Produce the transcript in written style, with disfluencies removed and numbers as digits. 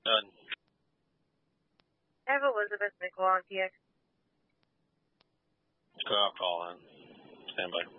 Done. I have Elizabeth Nickel on PX. I'll call in. Stand by.